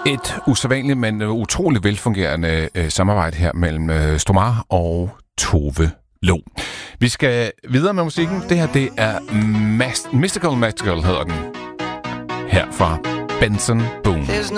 Et usædvanligt, men utroligt velfungerende samarbejde her mellem Stomare og Tove Lo. Vi skal videre med musikken. Det her, det er Mystical Magical, hedder den. Her fra Benson Boone.